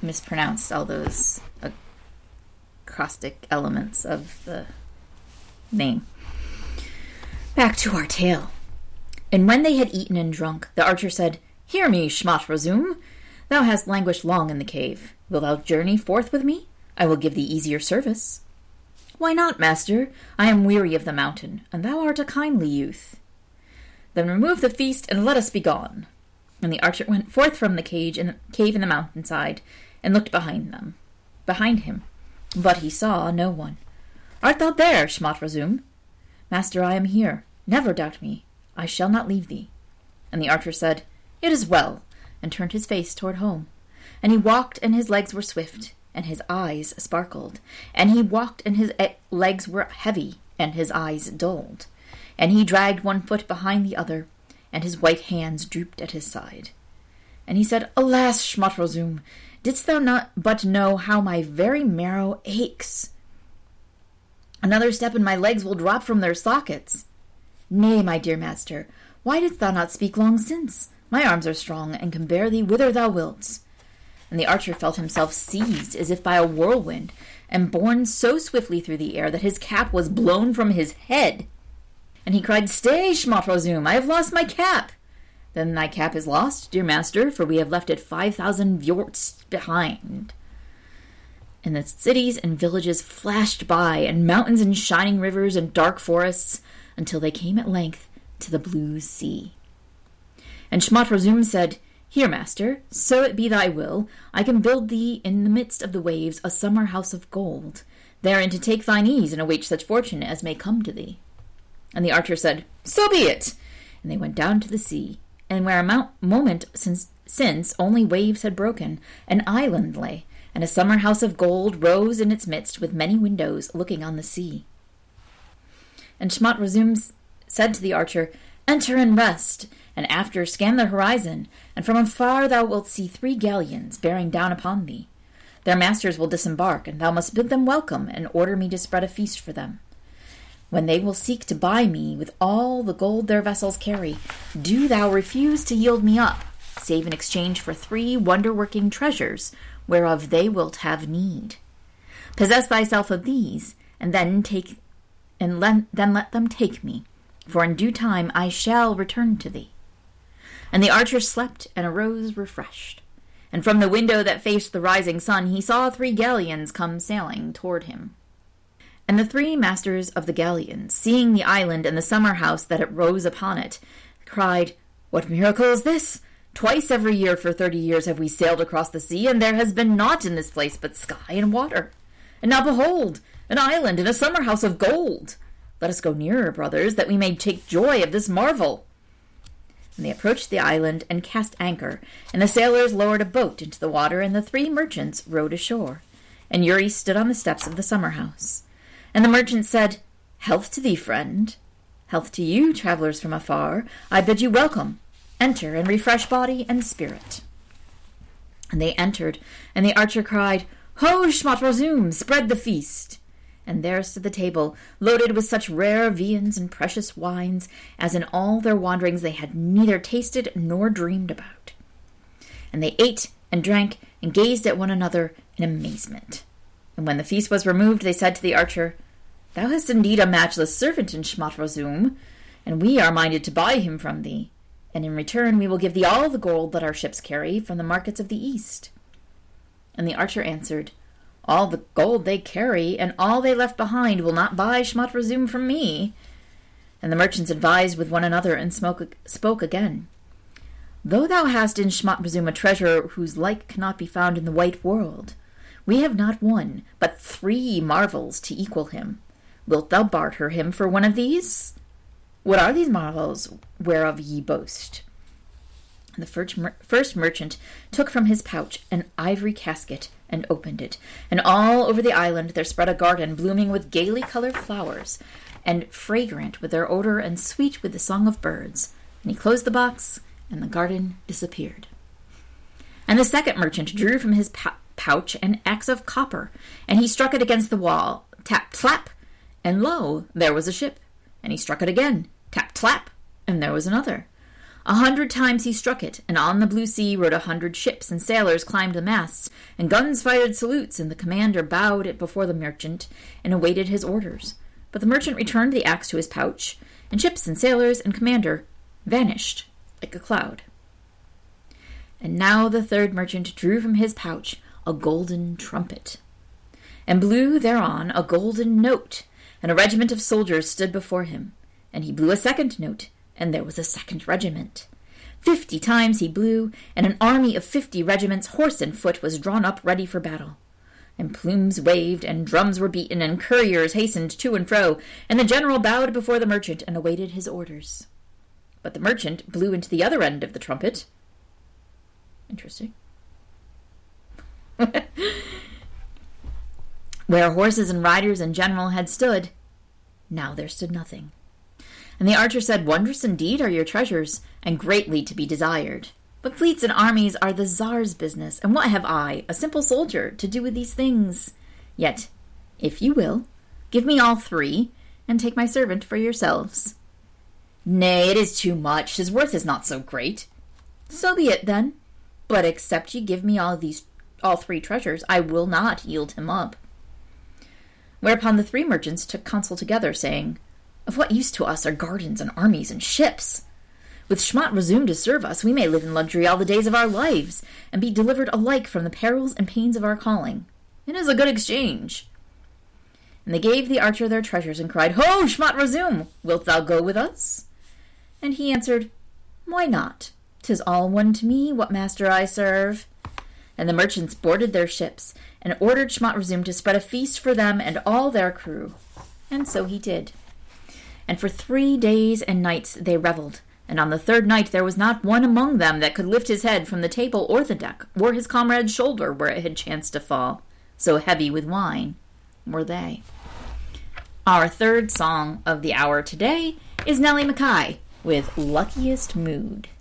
mispronounced all those acrostic elements of the name. Back to our tale. And when they had eaten and drunk, the archer said, Hear me, Shmot-Razum. Thou hast languished long in the cave. Wilt thou journey forth with me? I will give thee easier service. Why not, master? I am weary of the mountain, and thou art a kindly youth. Then remove the feast, and let us be gone. And the archer went forth from the cave in the mountainside, and looked behind him. But he saw no one. Art thou there, Shmot-Razum? Master, I am here. Never doubt me. I shall not leave thee. And the archer said, It is well, and turned his face toward home. And he walked, and his legs were swift, and his eyes sparkled. And he walked, and his legs were heavy, and his eyes dulled. And he dragged one foot behind the other, and his white hands drooped at his side. And he said, Alas, Shmot-Razum, didst thou not but know how my very marrow aches? Another step, and my legs will drop from their sockets. Nay, my dear master, why didst thou not speak long since? My arms are strong, and can bear thee whither thou wilt. And the archer felt himself seized as if by a whirlwind, and borne so swiftly through the air that his cap was blown from his head. And he cried, Stay, Shmot-Razum, I have lost my cap. Then thy cap is lost, dear master, for we have left it 5,000 vyorts behind. And the cities and villages flashed by, and mountains and shining rivers and dark forests, until they came at length to the blue sea. And Shmot-Razum said, Here, master, so it be thy will, I can build thee in the midst of the waves a summer house of gold, therein to take thine ease and await such fortune as may come to thee. And the archer said, So be it! And they went down to the sea, and where a moment since only waves had broken, an island lay, and a summer house of gold rose in its midst with many windows looking on the sea. And Shmot-Razum said to the archer, Enter and rest, and after scan the horizon, and from afar thou wilt see 3 galleons bearing down upon thee. Their masters will disembark, and thou must bid them welcome, and order me to spread a feast for them. When they will seek to buy me with all the gold their vessels carry, do thou refuse to yield me up, save in exchange for 3 wonder-working treasures, whereof they wilt have need. Possess thyself of these, and then let them take me, for in due time I shall return to thee. And the archer slept and arose refreshed. And from the window that faced the rising sun he saw 3 galleons come sailing toward him. And the 3 masters of the galleons, seeing the island and the summer house that it rose upon it, cried, What miracle is this? Twice every year for 30 years have we sailed across the sea, and there has been naught in this place but sky and water. And now behold, an island and a summer house of gold. Let us go nearer, brothers, that we may take joy of this marvel. And they approached the island and cast anchor, and the sailors lowered a boat into the water, and the 3 merchants rowed ashore. And Uri stood on the steps of the summer house. And the merchant said, Health to thee, friend. Health to you, travelers from afar. I bid you welcome. Enter and refresh body and spirit. And they entered, and the archer cried, Ho, Shmot-Razum, spread the feast. And there stood the table, loaded with such rare viands and precious wines as in all their wanderings they had neither tasted nor dreamed about. And they ate and drank and gazed at one another in amazement. And when the feast was removed, they said to the archer, Thou hast indeed a matchless servant in Shmot-Razum, and we are minded to buy him from thee. And in return we will give thee all the gold that our ships carry from the markets of the east. And the archer answered, All the gold they carry, and all they left behind, will not buy Shmot-Razum from me. And the merchants advised with one another, and spoke again. Though thou hast in Shmot-Razum a treasure whose like cannot be found in the white world, we have not 1, but 3 marvels to equal him. Wilt thou barter him for one of these? What are these marvels whereof ye boast? The first merchant took from his pouch an ivory casket and opened it, and all over the island there spread a garden blooming with gaily colored flowers, and fragrant with their odor and sweet with the song of birds. And he closed the box, and the garden disappeared. And the second merchant drew from his pouch an axe of copper, and he struck it against the wall, tap, tlap, and lo, there was a ship. And he struck it again, tap, tlap, and there was another. 100 times he struck it, and on the blue sea rode 100 ships, and sailors climbed the masts, and guns fired salutes, and the commander bowed it before the merchant, and awaited his orders. But the merchant returned the axe to his pouch, and ships and sailors and commander vanished like a cloud. And now the third merchant drew from his pouch a golden trumpet, and blew thereon a golden note, and a regiment of soldiers stood before him. And he blew a second note, and there was a second regiment. 50 times he blew, and an army of 50 regiments, horse and foot, was drawn up ready for battle. And plumes waved, and drums were beaten, and couriers hastened to and fro, and the general bowed before the merchant and awaited his orders. But the merchant blew into the other end of the trumpet. Interesting. Where horses and riders and general had stood, now there stood nothing. And the archer said, "Wondrous indeed are your treasures, and greatly to be desired. But fleets and armies are the Tsar's business, and what have I, a simple soldier, to do with these things? Yet, if you will, give me all 3, and take my servant for yourselves." "Nay, it is too much. His worth is not so great." "So be it, then. But except ye give me all 3 treasures, I will not yield him up." Whereupon the 3 merchants took counsel together, saying, "Of what use to us are gardens and armies and ships? With Schmat Razum to serve us, we may live in luxury all the days of our lives, and be delivered alike from the perils and pains of our calling. It is a good exchange." And they gave the archer their treasures, and cried, "Ho, Schmat Razum, wilt thou go with us?" And he answered, "Why not? 'Tis all one to me what master I serve." And the merchants boarded their ships, and ordered Schmat Razum to spread a feast for them and all their crew. And so he did. And for 3 days and nights they revelled, and on the 3rd night there was not one among them that could lift his head from the table or the deck, or his comrade's shoulder where it had chanced to fall, so heavy with wine were they. Our 3rd song of the hour today is Nellie Mackay with Luckiest Mood.